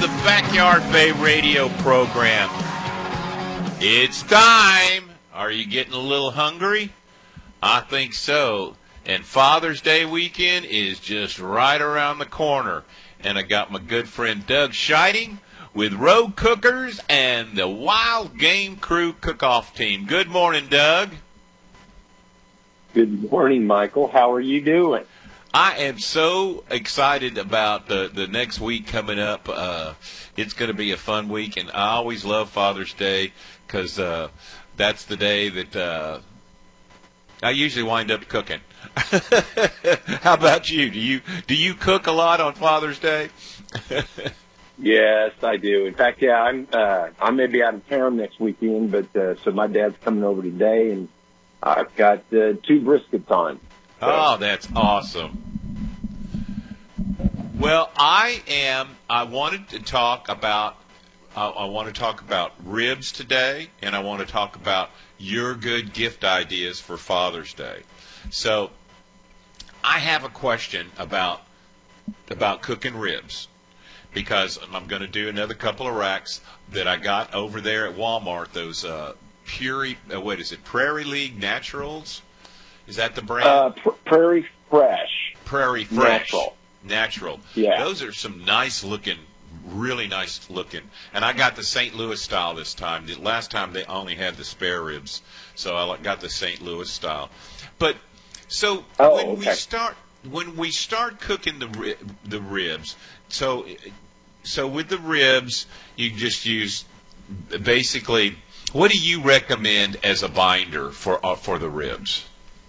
the Backyard Bay radio program. It's time. Are you getting a little hungry? I think so. And Father's Day weekend is just right around the corner. And I got my good friend Doug Scheiding with Road Cookers and the Wild Game Crew Cook-Off Team. Good morning, Doug. Good morning, Michael. How are you doing? I am so excited about the next week coming up. It's going to be a fun week, and I always love Father's Day because that's the day that I usually wind up cooking. How about you? Do you cook a lot on Father's Day? Yes, I do. In fact, yeah, I may be out of town next weekend, but so my dad's coming over today, and I've got 2 briskets on. So. Oh, that's awesome. Well, I wanted to talk about I want to talk about ribs today, and I want to talk about your good gift ideas for Father's Day. So, I have a question about cooking ribs because I'm going to do another couple of racks that I got over there at Walmart. Those Prairie League Naturals? Is that the brand? Prairie Fresh. Prairie Fresh. Natural. Yeah. Those are some nice looking, really nice looking. And I got the St. Louis style this time. The last time they only had the spare ribs. So I got the St. Louis style. But so when we start cooking the ribs, so with the ribs, you just use basically, what do you recommend as a binder for the ribs?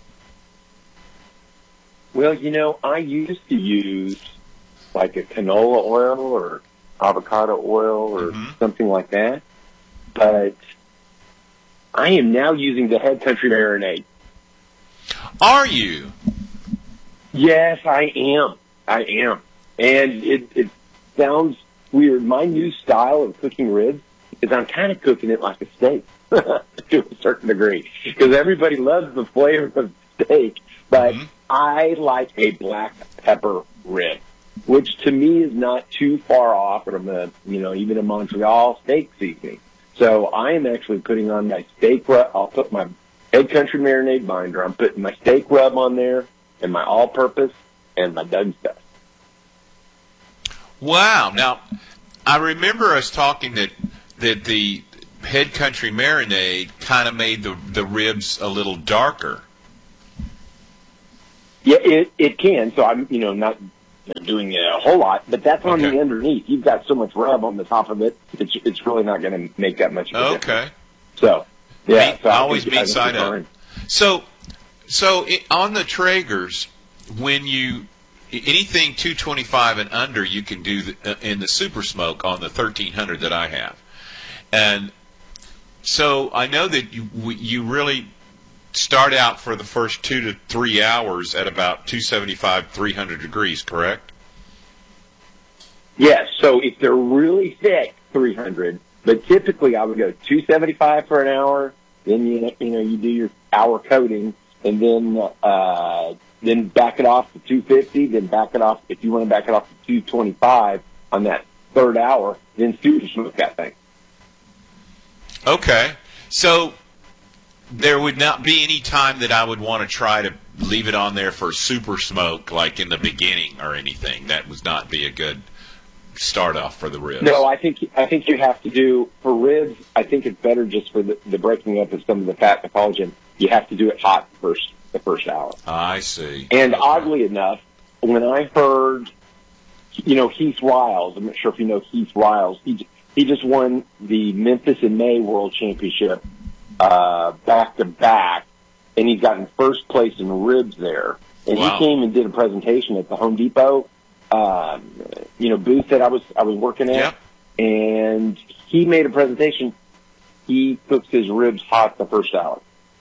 Well, I used to use like a canola oil or avocado oil or something like that. But I am now using the Head Country marinade. Are you? Yes, I am. And it sounds weird. My new style of cooking ribs is I'm kind of cooking it like a steak to a certain degree. Because everybody loves the flavor of steak. But I like a black pepper rib, which to me is not too far off from even a Montreal steak seasoning. So I am actually putting on my steak rub. I'll put my Head Country marinade binder. I'm putting my steak rub on there and my all-purpose and my Doug stuff. Wow. Now, I remember us talking that the Head Country marinade kind of made the ribs a little darker. Yeah, it can. So I'm, not doing a whole lot, but that's on the underneath. You've got so much rub on the top of it, it's really not going to make that much of a difference. So, yeah. I always meat side up. So on the Traegers, when anything 225 and under, you can do in the Super Smoke on the 1300 that I have. And so I know that you really start out for the first 2 to 3 hours at about 275, 300 degrees, correct? Yes. So if they're really thick, 300. But typically, I would go 275 for an hour. Then you do your hour coating, and then back it off to 250. Then back it off if you want to back it off to 225 on that third hour. Then super smoke that thing. Okay. So there would not be any time that I would want to try to leave it on there for super smoke, like in the beginning or anything. That would not be a good start off for the ribs. No, I think you have to do for ribs. I think it's better just for the breaking up of some of the fat and the collagen. You have to do it hot the first hour. I see. And oddly enough, when I heard, Heath Riles, I'm not sure if you know Heath Riles. He just won the Memphis in May World Championship back to back, and he's gotten first place in ribs there. And he came and did a presentation at the Home Depot, booth that I was working at, and he made a presentation. He cooks his ribs hot the first hour.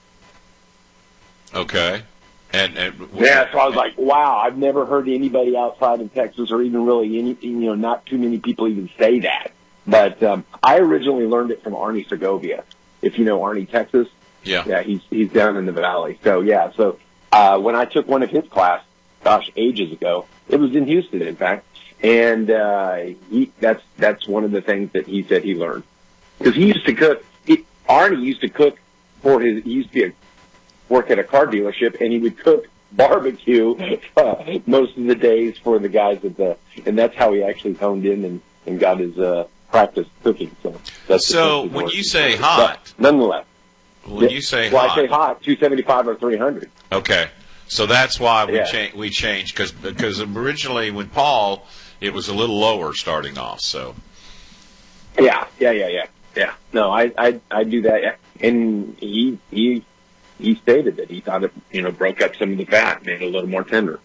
Okay. So I was like, wow, I've never heard anybody outside of Texas, or even really not too many people even say that. But I originally learned it from Arnie Segovia. If you know Arnie, Texas. Yeah, he's down in the valley. So when I took one of his class, ages ago, it was in Houston, in fact, And that's one of the things that he said he learned. Because he used to cook. Arnie used to cook he used to work at a car dealership, and he would cook barbecue most of the days for the guys and that's how he actually honed in and got his practice cooking. So when you say hot, but nonetheless, when you say well, hot, I say hot, 275 or 300. Okay, so that's why Yeah. we changed because originally when Paul, it was a little lower starting off. So Yeah. No, I do that, yeah. And he stated that he thought it broke up some of the fat, made it a little more tender.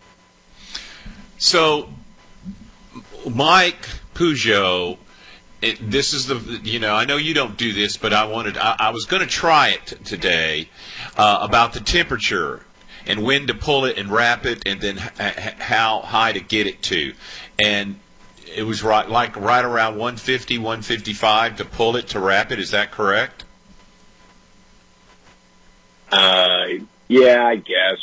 So Mike Peugeot, this is I know you don't do this, but I was going to try it today about the temperature and when to pull it and wrap it, and then how high to get it to, and it was right around 150, 155 to pull it to wrap it. Is that correct? Yeah, I guess.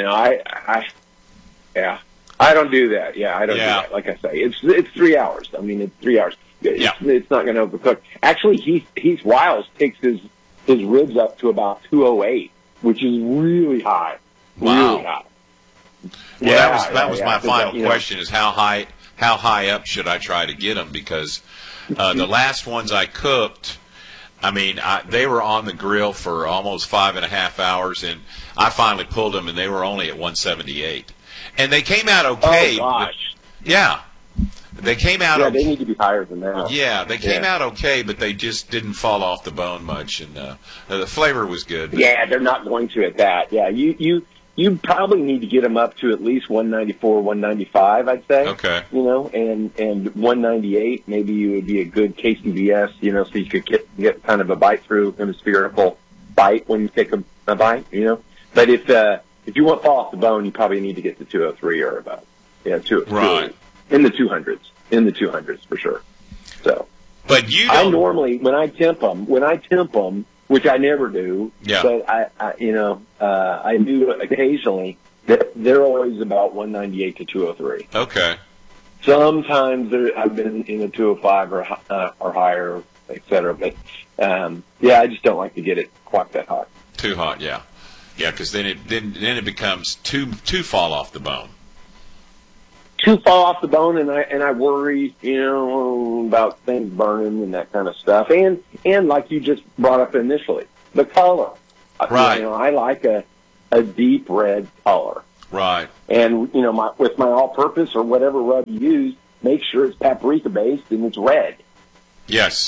I don't do that. Yeah, I don't do that. Like I say, it's 3 hours. I mean, it's 3 hours. It's not going to overcook. Actually, Heath Wiles takes his ribs up to about 208, which is really high. Wow. Really high. Well, that was my final question: is how high up should I try to get them? Because the last ones I cooked, I mean, they were on the grill for almost 5.5 hours, and I finally pulled them, and they were only at 178, and they came out okay. Oh gosh. They came out. Yeah, they need to be higher than that. Yeah, they came out okay, but they just didn't fall off the bone much, and the flavor was good. Yeah, they're not going to at that. Yeah, you probably need to get them up to at least 194, 195, I'd say. Okay. And 198, maybe you would be a good KCBS, so you could get kind of a bite-through hemispherical bite when you take a bite, But if you want to fall off the bone, you probably need to get to 203 or about. Yeah, 203. Right. In the 200s for sure. So. But you don't. I normally, when I temp them, which I never do, but I do occasionally, they're always about 198 to 203. Okay. Sometimes I've been in the 205 or higher, et cetera. But, I just don't like to get it quite that hot. Too hot, yeah. Yeah, because then it becomes too fall off the bone. Too fall off the bone, and I worry, about things burning and that kind of stuff. And like you just brought up initially, the color. Right. I like a deep red color. Right. And with my all-purpose or whatever rub you use, make sure it's paprika based and it's red. Yes.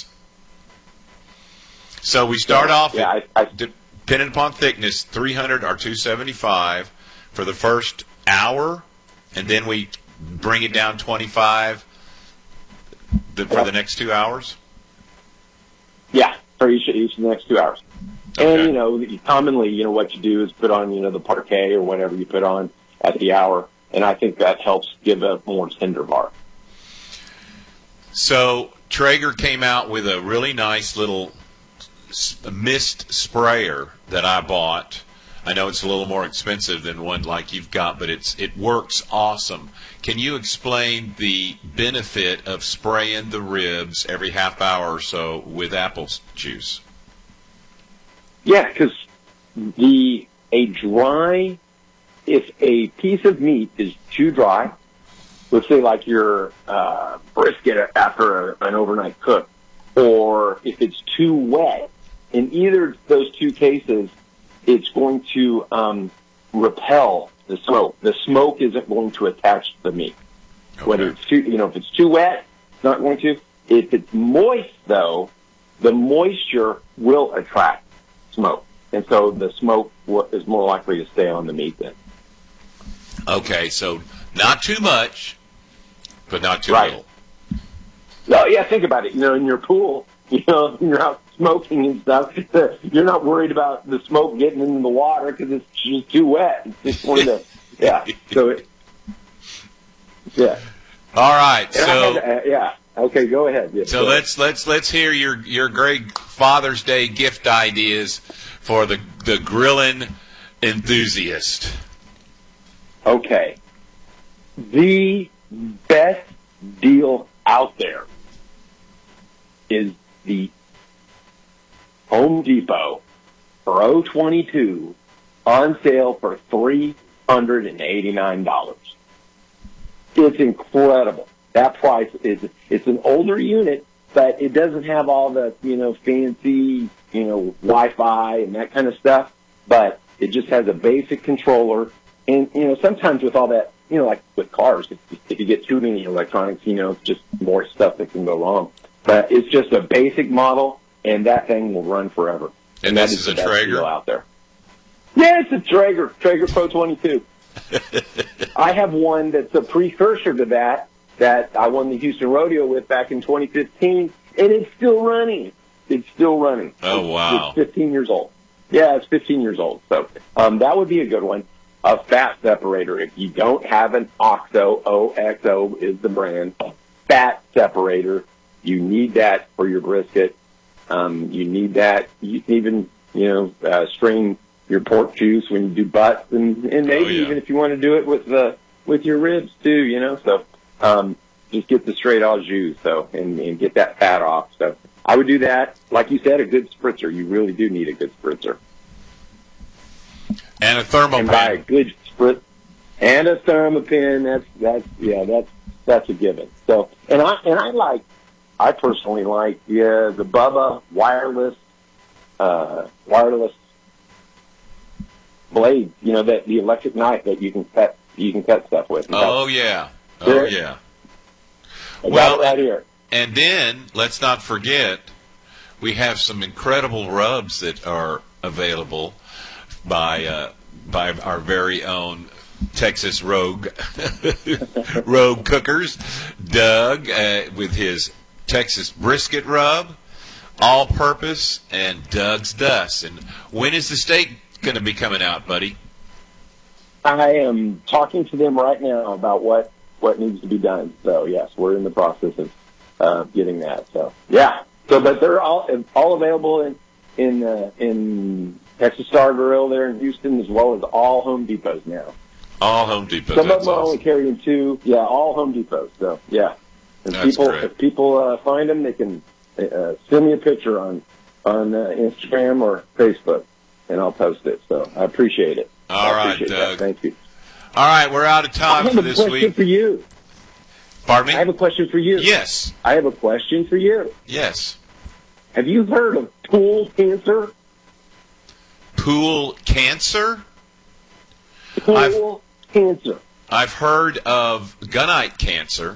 So we start off depending upon thickness, 300 or 275 for the first hour, and then we bring it down 25 for the next 2 hours? Yeah, for each of the next 2 hours. Okay. And, commonly, what you do is put on, the parquet or whatever you put on at the hour, and I think that helps give a more tender bark. So Traeger came out with a really nice little mist sprayer that I bought. I know it's a little more expensive than one like you've got, but it works awesome. Can you explain the benefit of spraying the ribs every half hour or so with apple juice? Yeah, because if a piece of meat is too dry, let's say like your brisket after an overnight cook, or if it's too wet, in either of those two cases, it's going to repel the smoke. The smoke isn't going to attach to the meat. Okay. Whether it's if it's too wet, it's not going to. If it's moist, though, the moisture will attract smoke, and so the smoke is more likely to stay on the meat then. Okay, so not too much, but not too little. No, yeah, think about it. In your pool, you're out smoking and stuff. You're not worried about the smoke getting into the water because it's just too wet. It's just one of the, yeah. All right. Okay, go ahead. Yeah, so let's hear your great Father's Day gift ideas for the grilling enthusiast. Okay. The best deal out there is the Home Depot Pro 22 on sale for $389. It's incredible. That price it's an older unit, but it doesn't have all the, fancy, Wi-Fi and that kind of stuff, but it just has a basic controller. And, sometimes with all that, like with cars, if you get too many electronics, it's just more stuff that can go wrong. But it's just a basic model, and that thing will run forever. And this is a Traeger out there. Yeah, it's a Traeger Pro 22. I have one that's a precursor to that I won the Houston Rodeo with back in 2015, and it's still running. Oh, wow. It's 15 years old. Yeah, it's 15 years old. So that would be a good one. A fat separator. If you don't have an OXO, OXO is the brand, fat separator, you need that for your brisket. You need that. You can even, strain your pork juice when you do butts, and maybe even if you want to do it with your ribs too, So just get the straight au jus, and get that fat off. So I would do that. Like you said, a good spritzer. You really do need a good spritzer. And a thermal and pan. Buy a good spritz and a thermopin. That's a given. So I personally like the Bubba wireless blade. That the electric knife that you can cut stuff with. Oh yeah. Well, right here. And then let's not forget, we have some incredible rubs that are available by our very own Texas Rogue Cookers, Doug, with his Texas brisket rub, all-purpose, and Doug's Dust. And when is the steak going to be coming out, buddy? I am talking to them right now about what needs to be done. So yes, we're in the process of getting that. So yeah. So but they're all available in Texas Star Grill there in Houston, as well as all Home Depots now. All Home Depots. Some of them are only carrying 2. Yeah, all Home Depots. So yeah. And if people find them, they can send me a picture on Instagram or Facebook, and I'll post it. So I appreciate it. All right, Doug. Thank you. All right, we're out of time for this week. I have a question for you. Pardon me? I have a question for you. Yes. I have a question for you. Yes. Have you heard of pool cancer? Pool cancer? Pool cancer. I've heard of gunite cancer.